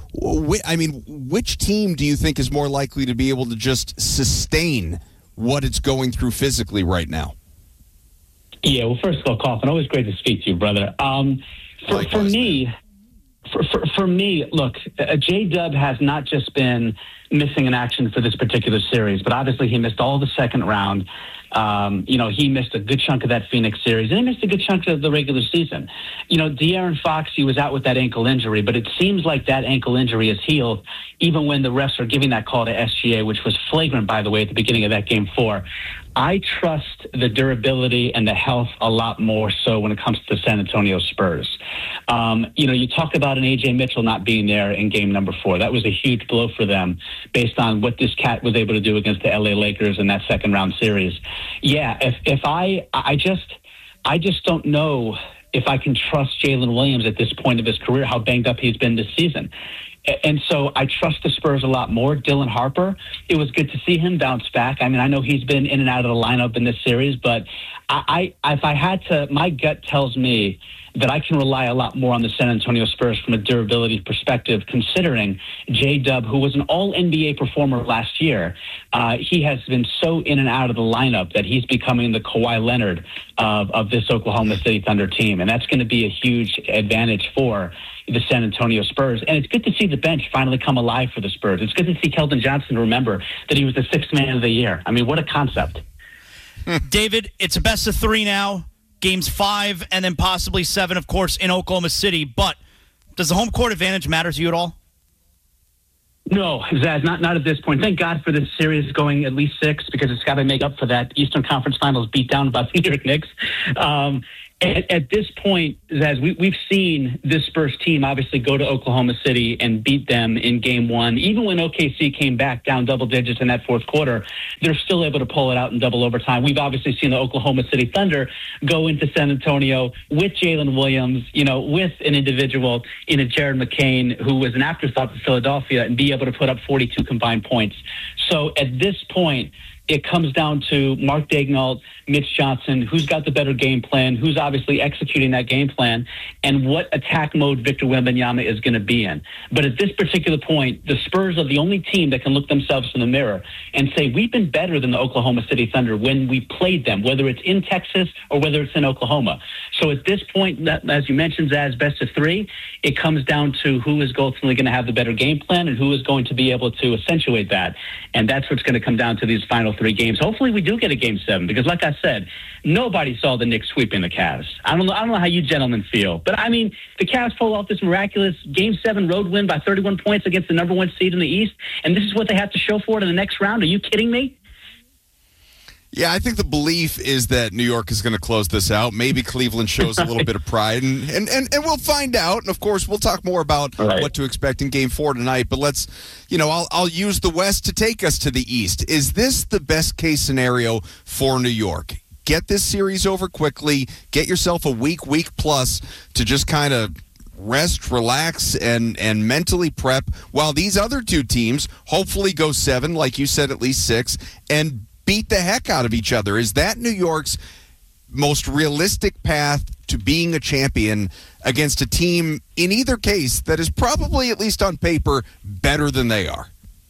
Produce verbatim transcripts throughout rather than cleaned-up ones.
wh- I mean, which team do you think is more likely to be able to just sustain what it's going through physically right now? Yeah, well, first of all, Coughlin, always great to speak to you, brother. Um, for, for me, for, for, for me, look, uh, J-Dub has not just been missing in action for this particular series, but obviously he missed all the second round. Um, you know, he missed a good chunk of that Phoenix series, and he missed a good chunk of the regular season. You know, De'Aaron Fox, he was out with that ankle injury, but it seems like that ankle injury is healed, even when the refs are giving that call to S G A, which was flagrant, by the way, at the beginning of that game four. I trust the durability and the health a lot more so when it comes to the San Antonio Spurs. Um, you know, you talk about an A J Mitchell not being there in game number four. That was a huge blow for them based on what this cat was able to do against the L A Lakers in that second round series. Yeah, if if I I just I just don't know if I can trust Jalen Williams at this point of his career, how banged up he's been this season. And so I trust the Spurs a lot more. Dylan Harper, it was good to see him bounce back. I mean, I know he's been in and out of the lineup in this series, but I, I if I had to, my gut tells me that I can rely a lot more on the San Antonio Spurs from a durability perspective, considering J-Dub, who was an all-N B A performer last year, uh, he has been so in and out of the lineup that he's becoming the Kawhi Leonard of, of this Oklahoma City Thunder team, and that's going to be a huge advantage for the San Antonio Spurs. And it's good to see the bench finally come alive for the Spurs. It's good to see Keldon Johnson remember that he was the sixth man of the year. I mean, what a concept. David, it's a best of three now. Games five and then possibly seven, of course, in Oklahoma City. But does the home court advantage matter to you at all? No, Zaz, not not at this point. Thank God for this series going at least six, because it's got to make up for that Eastern Conference Finals beatdown by the New York Knicks. Um, At, at this point, Zaz, we, we've seen this Spurs team obviously go to Oklahoma City and beat them in game one. Even when O K C came back down double digits in that fourth quarter, they're still able to pull it out in double overtime. We've obviously seen the Oklahoma City Thunder go into San Antonio with Jalen Williams, you know, with an individual in a Jared McCain, who was an afterthought to Philadelphia, and be able to put up forty-two combined points. So at this point, it comes down to Mark Daigneault, Mitch Johnson, who's got the better game plan, who's obviously executing that game plan, and what attack mode Victor Wembanyama is going to be in. But at this particular point, the Spurs are the only team that can look themselves in the mirror and say, we've been better than the Oklahoma City Thunder when we played them, whether it's in Texas or whether it's in Oklahoma. So at this point, as you mentioned, Zaz, best of three, it comes down to who is ultimately going to have the better game plan and who is going to be able to accentuate that. And that's what's going to come down to these final three games. Hopefully we do get a game seven, because like I said, nobody saw the Knicks sweeping the Cavs. I don't know, I don't know how you gentlemen feel, but I mean, the Cavs pull off this miraculous game seven road win by thirty-one points against the number one seed in the East, and this is what they have to show for it in the next round. Are you kidding me? Yeah, I think the belief is that New York is going to close this out. Maybe Cleveland shows a little bit of pride, and, and, and, and we'll find out. And, of course, we'll talk more about right. what to expect in Game four tonight. But let's, you know, I'll, I'll use the West to take us to the East. Is this the best-case scenario for New York? Get this series over quickly. Get yourself a week, week plus to just kind of rest, relax, and, and mentally prep, while these other two teams hopefully go seven, like you said, at least six, and beat the heck out of each other. Is that New York's most realistic path to being a champion against a team, in either case, that is probably, at least on paper, better than they are?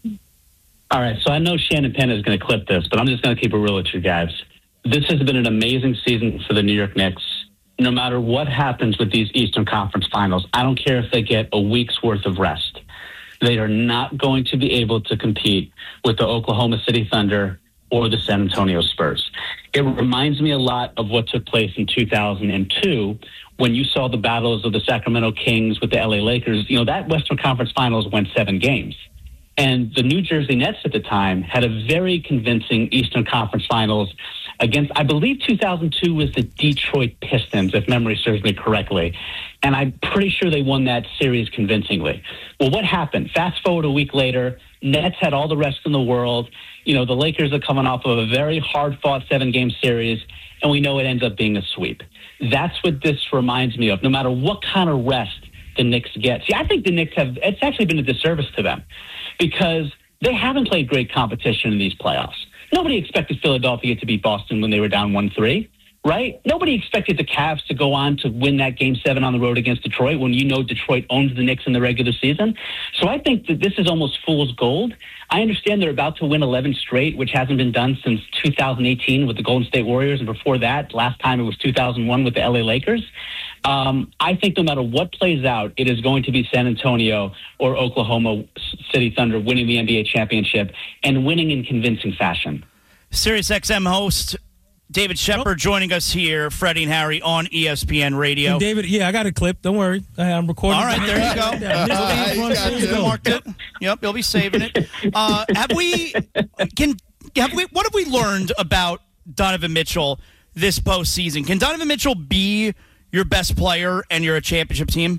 All right, so I know Shannon Penn is going to clip this, but I'm just going to keep it real with you guys. This has been an amazing season for the New York Knicks. No matter what happens with these Eastern Conference Finals, I don't care if they get a week's worth of rest. They are not going to be able to compete with the Oklahoma City Thunder or the San Antonio Spurs. It reminds me a lot of what took place in two thousand two when you saw the battles of the Sacramento Kings with the L A Lakers. You know, that Western Conference Finals went seven games. And the New Jersey Nets at the time had a very convincing Eastern Conference Finals against, I believe two thousand two was the Detroit Pistons, if memory serves me correctly. And I'm pretty sure they won that series convincingly. Well, what happened? Fast forward a week later, Nets had all the rest in the world. You know, the Lakers are coming off of a very hard-fought seven-game series, and we know it ends up being a sweep. That's what this reminds me of, no matter what kind of rest the Knicks get. See, I think the Knicks have, it's actually been a disservice to them, because they haven't played great competition in these playoffs. Nobody expected Philadelphia to beat Boston when they were down one three, right? Nobody expected the Cavs to go on to win that game seven on the road against Detroit when you know Detroit owns the Knicks in the regular season. So I think that this is almost fool's gold. I understand they're about to win eleven straight, which hasn't been done since two thousand eighteen with the Golden State Warriors. And before that, last time it was two thousand one with the L A Lakers. Um, I think no matter what plays out, it is going to be San Antonio or Oklahoma City Thunder winning the N B A championship and winning in convincing fashion. SiriusXM host David Shepard joining us here, Freddie and Harry on E S P N Radio. And David, yeah, I got a clip. Don't worry. I'm recording. All right, there you go. Yeah, you marked it. Yep, you'll be saving it. Uh, have we? Can have we? What have we learned about Donovan Mitchell this postseason? Can Donovan Mitchell be your best player and you're a championship team?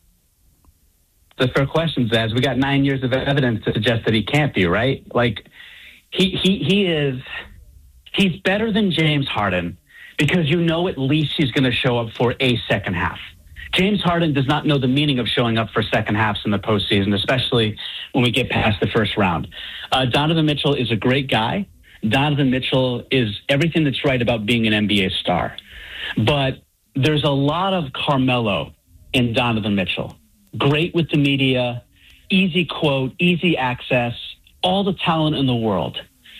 The fair question, Zaz. We got nine years of evidence to suggest that he can't be, right? Like, he he he is. He's better than James Harden because you know at least he's going to show up for a second half. James Harden does not know the meaning of showing up for second halves in the postseason, especially when we get past the first round. Uh, Donovan Mitchell is a great guy. Donovan Mitchell is everything that's right about being an N B A star. But there's a lot of Carmelo in Donovan Mitchell. Great with the media, easy quote, easy access, all the talent in the world.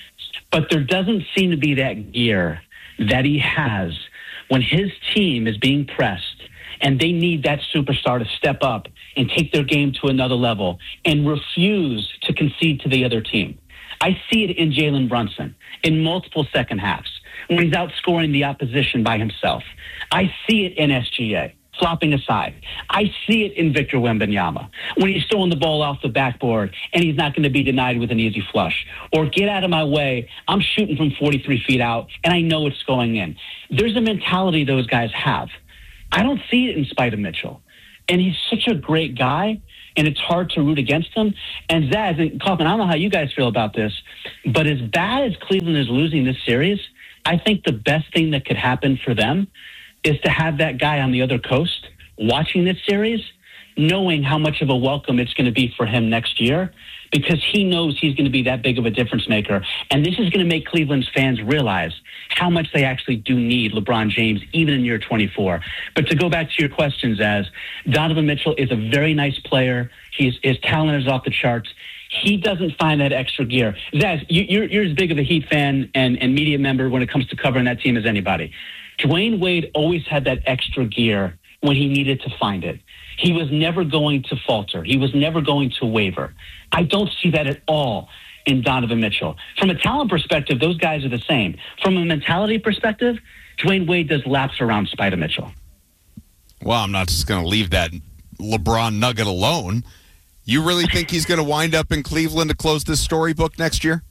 But there doesn't seem to be that gear that he has when his team is being pressed and they need that superstar to step up and take their game to another level and refuse to concede to the other team. I see it in Jalen Brunson in multiple second halves when he's outscoring the opposition by himself. I see it in S G A. Flopping aside. I see it in Victor Wembanyama when he's throwing the ball off the backboard and he's not going to be denied with an easy flush. Or get out of my way, I'm shooting from forty-three feet out and I know it's going in. There's a mentality those guys have. I don't see it in spite of Mitchell. And he's such a great guy and it's hard to root against him. And Zaz, and Kaufman, I don't know how you guys feel about this, but as bad as Cleveland is losing this series, I think the best thing that could happen for them is to have that guy on the other coast watching this series, knowing how much of a welcome it's going to be for him next year, because he knows he's going to be that big of a difference maker. And this is going to make Cleveland's fans realize how much they actually do need LeBron James, even in year twenty-four. But to go back to your questions, as Donovan Mitchell is a very nice player. He's, his talent is off the charts. He doesn't find that extra gear. Zaz, you, you're, you're as big of a Heat fan and, and media member when it comes to covering that team as anybody. Dwayne Wade always had that extra gear when he needed to find it. He was never going to falter. He was never going to waver. I don't see that at all in Donovan Mitchell. From a talent perspective, those guys are the same. From a mentality perspective, Dwayne Wade does laps around Spider Mitchell. Well, I'm not just going to leave that LeBron nugget alone. You really think he's going to wind up in Cleveland to close this storybook next year?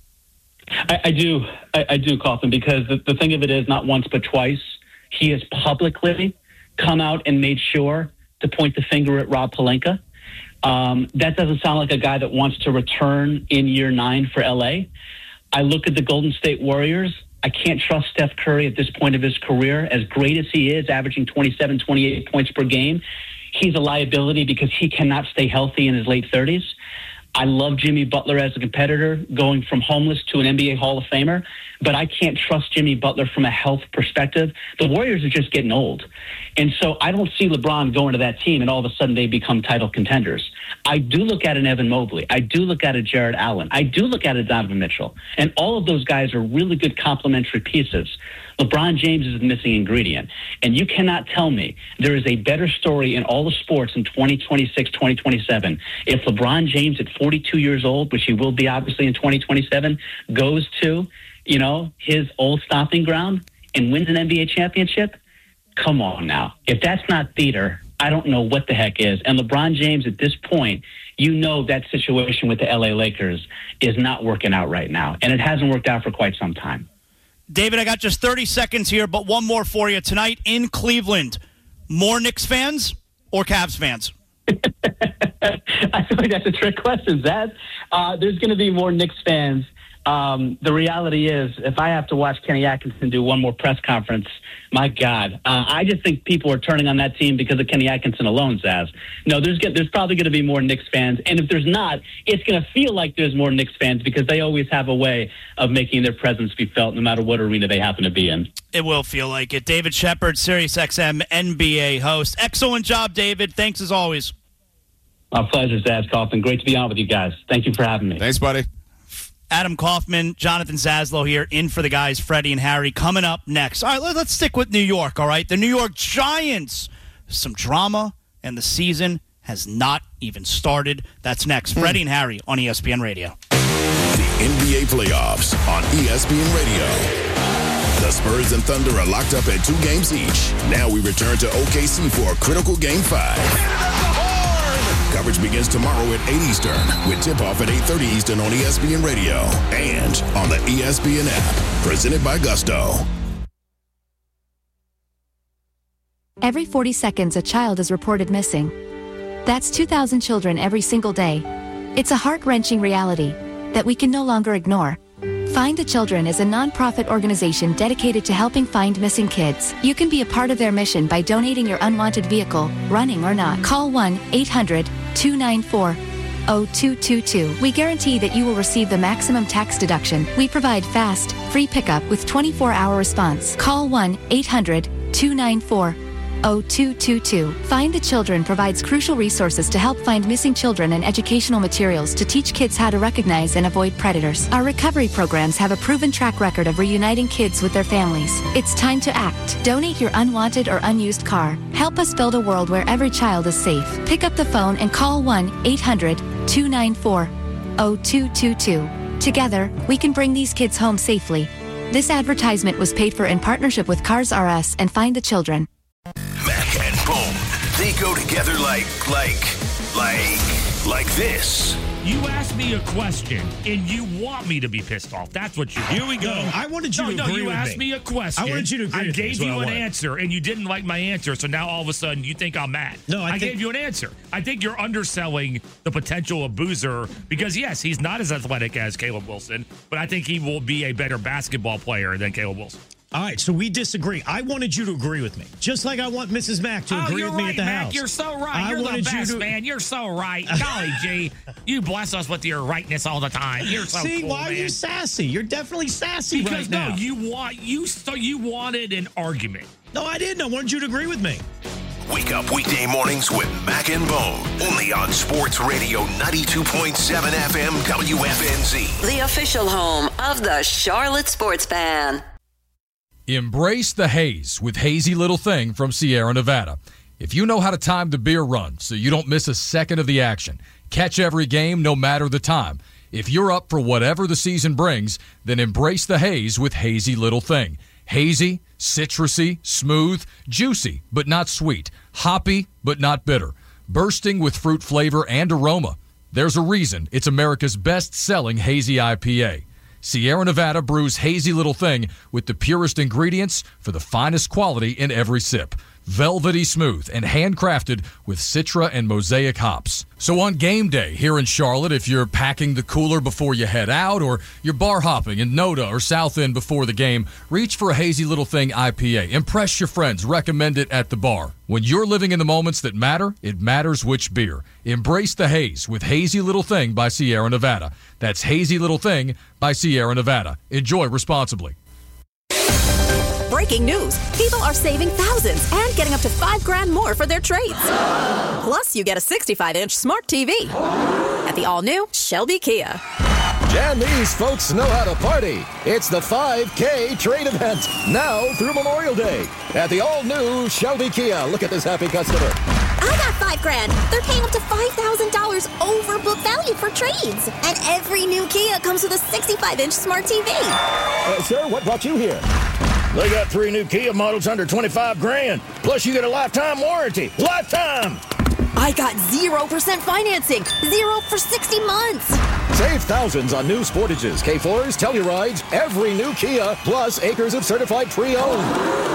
I, I do. I, I do, Kaufman, because the, the thing of it is, not once but twice, he has publicly come out and made sure to point the finger at Rob Pelinka. Um, that doesn't sound like a guy that wants to return in year nine for L A. I look at the Golden State Warriors. I can't trust Steph Curry at this point of his career. As great as he is, averaging twenty-seven, twenty-eight points per game, he's a liability because he cannot stay healthy in his late thirties. I love Jimmy Butler as a competitor, going from homeless to an N B A Hall of Famer, but I can't trust Jimmy Butler from a health perspective. The Warriors are just getting old. And so I don't see LeBron going to that team and all of a sudden they become title contenders. I do look at an Evan Mobley. I do look at a Jared Allen. I do look at a Donovan Mitchell. And all of those guys are really good complementary pieces. LeBron James is the missing ingredient. And you cannot tell me there is a better story in all the sports in twenty twenty-six, twenty twenty-seven if LeBron James at forty-two years old, which he will be obviously in twenty twenty-seven, goes to, you know, his old stomping ground and wins an N B A championship. Come on now. If that's not theater, I don't know what the heck is. And LeBron James at this point, you know that situation with the L A Lakers is not working out right now. And it hasn't worked out for quite some time. David, I got just thirty seconds here, but one more for you. Tonight in Cleveland, more Knicks fans or Cavs fans? I feel like that's a trick question, Zaz. Uh, there's going to be more Knicks fans Um, the reality is, if I have to watch Kenny Atkinson do one more press conference, my God, uh, I just think people are turning on that team because of Kenny Atkinson alone, Zaz. No, there's there's probably going to be more Knicks fans, and if there's not, it's going to feel like there's more Knicks fans because they always have a way of making their presence be felt no matter what arena they happen to be in. It will feel like it. David Shepard, SiriusXM N B A host. Excellent job, David. Thanks as always. My pleasure, Zaz Kaufman. Great to be on with you guys. Thank you for having me. Thanks, buddy. Adam Kaufman, Jonathan Zaslow here, in for the guys, Freddie and Harry, coming up next. All right, let's stick with New York, all right? The New York Giants. Some drama, and the season has not even started. That's next. Hmm. Freddie and Harry on E S P N Radio. The N B A playoffs on E S P N Radio. The Spurs and Thunder are locked up at two games each. Now we return to O K C for a critical Game five. Coverage begins tomorrow at eight Eastern with tip-off at eight thirty Eastern on E S P N Radio and on the E S P N app. Presented by Gusto. Every forty seconds, a child is reported missing. That's two thousand children every single day. It's a heart-wrenching reality that we can no longer ignore. Find the Children is a non-profit organization dedicated to helping find missing kids. You can be a part of their mission by donating your unwanted vehicle, running or not. Call one eight hundred two nine four oh two two two. We guarantee that you will receive the maximum tax deduction. We provide fast, free pickup with twenty-four hour response. Call one eight hundred two nine four oh two two two. Find the Children provides crucial resources to help find missing children and educational materials to teach kids how to recognize and avoid predators. Our recovery programs have a proven track record of reuniting kids with their families. It's time to act. Donate your unwanted or unused car. Help us build a world where every child is safe. Pick up the phone and call one eight hundred two nine four oh two two two. Together, we can bring these kids home safely. This advertisement was paid for in partnership with Cars R Us and Find the Children. Mac and Bone. They go together like, like, like, like this. You asked me a question, and you want me to be pissed off. That's what you do. Here we go. No, I wanted you no, to no, agree you with asked me. me a question. I wanted you to agree I with me. gave you an answer, and you didn't like my answer, so now all of a sudden you think I'm mad. No, I, I think... gave you an answer. I think you're underselling the potential of Boozer because, yes, he's not as athletic as Caleb Wilson, but I think he will be a better basketball player than Caleb Wilson. All right, so we disagree. I wanted you to agree with me, just like I want Missus Mack to oh, agree with me right, at the Mac, house. You're so right. I You're the best, you to... man. You're so right. Golly gee, you bless us with your rightness all the time. You're so See, cool, why man. are you sassy? You're definitely sassy because, right now. no, you want you so you wanted an argument. No, I didn't. I wanted you to agree with me. Wake up weekday mornings with Mac and Bone. Only on Sports Radio ninety-two point seven F M W F N Z. The official home of the Charlotte Sports Fan. Embrace the haze with Hazy Little Thing from Sierra Nevada. If you know how to time the beer run so you don't miss a second of the action, catch every game no matter the time. If you're up for whatever the season brings, then embrace the haze with Hazy Little Thing. Hazy, citrusy, smooth, juicy, but not sweet, hoppy, but not bitter, bursting with fruit flavor and aroma. There's a reason it's America's best-selling hazy I P A. Sierra Nevada brews Hazy Little Thing with the purest ingredients for the finest quality in every sip. Velvety smooth and handcrafted with Citra and Mosaic hops. So on game day here in Charlotte, if you're packing the cooler before you head out or you're bar hopping in Noda or South End before the game, reach for a Hazy Little Thing I P A. Impress your friends. Recommend it at the bar. When you're living in the moments that matter, it matters which beer. Embrace the haze with Hazy Little Thing by Sierra Nevada. That's Hazy Little Thing by Sierra Nevada. Enjoy responsibly. Breaking news. People are saving thousands and getting up to five grand more for their trades. Plus, you get a sixty-five inch smart T V at the all-new Shelby Kia. Janese folks know how to party. It's the five K trade event, now through Memorial Day at the all-new Shelby Kia. Look at this happy customer. I got five grand. They're paying up to five thousand dollars over book value for trades. And every new Kia comes with a sixty-five inch smart T V. Uh, sir, what brought you here? They got three new Kia models under twenty-five grand. Plus, you get a lifetime warranty. Lifetime! I got zero percent financing. Zero for sixty months. Save thousands on new Sportages, K fours, Tellurides, every new Kia, plus acres of certified pre-owned.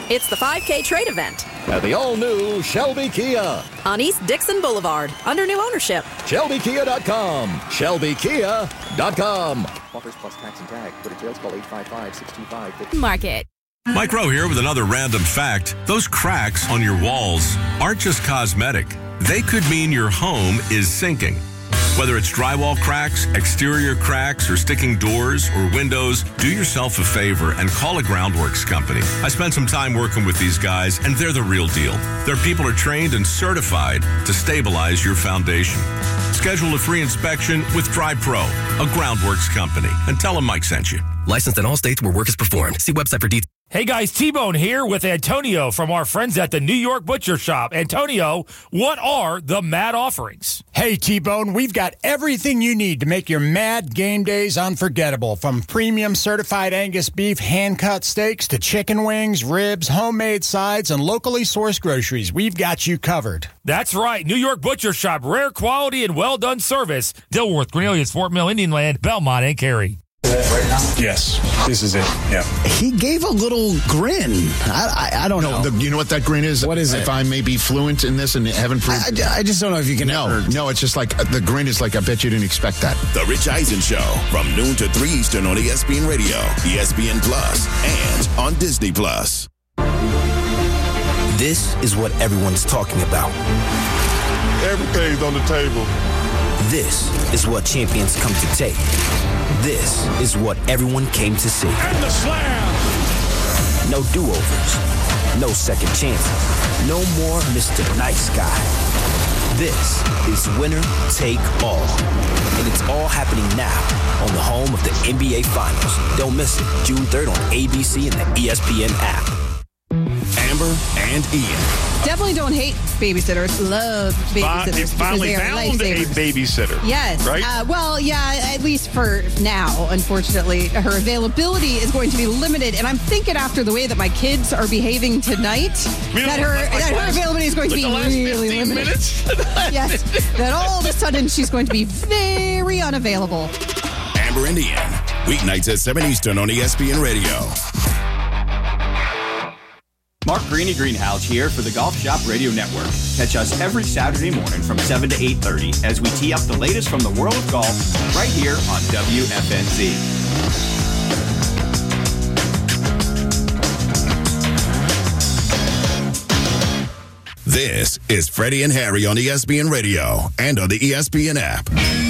It's the five K trade event at the all-new Shelby Kia on East Dixon Boulevard under new ownership. Shelby Kia dot com. Shelby Kia dot com. Offers plus tax and tag. For details, call eight five five, six two five, five zero. Market. Mike Rowe here with another random fact. Those cracks on your walls aren't just cosmetic. They could mean your home is sinking. Whether it's drywall cracks, exterior cracks, or sticking doors or windows, do yourself a favor and call a Groundworks company. I spent some time working with these guys, and they're the real deal. Their people are trained and certified to stabilize your foundation. Schedule a free inspection with DryPro, a Groundworks company, and tell them Mike sent you. Licensed in all states where work is performed. See website for details. Hey guys, T-Bone here with Antonio from our friends at the New York Butcher Shop. Antonio, what are the Mad offerings? Hey T-Bone, we've got everything you need to make your Mad game days unforgettable. From premium certified Angus beef hand-cut steaks to chicken wings, ribs, homemade sides, and locally sourced groceries. We've got you covered. That's right. New York Butcher Shop. Rare quality and well-done service. Dilworth, Cornelius, Fort Mill, Indian Land, Belmont, and Cary. Right now? Yes, this is it. Yeah. He gave a little grin. I I, I don't know. The, you know what that grin is? What is if it? If I may be fluent in this and haven't proved I, I, I just don't know if you can. No, ever. no. It's just like the grin is like I bet you didn't expect that. The Rich Eisen Show from noon to three Eastern on E S P N Radio, E S P N Plus, and on Disney Plus. This is what everyone's talking about. Everything's on the table. This is what champions come to take. This is what everyone came to see. And the slam! No do-overs. No second chances. No more Mister Nice Guy. This is winner take all. And it's all happening now on the home of the N B A Finals. Don't miss it. June third on A B C and the E S P N app. Amber and Ian. Definitely don't hate babysitters. Love babysitters. You finally found a babysitter. Yes. Right? Uh, well, yeah, at least for now, unfortunately. Her availability is going to be limited. And I'm thinking after the way that my kids are behaving tonight, you know, that her like that last, her availability is going to be really limited. Minutes? Yes. That all of a sudden she's going to be very unavailable. Amber and Ian. Weeknights at seven Eastern on E S P N Radio. Mark Greeny Greenhouse here for the Golf Shop Radio Network. Catch us every Saturday morning from seven to eight thirty as we tee up the latest from the world of golf right here on W F N Z. This is Freddie and Harry on E S P N Radio and on the E S P N app.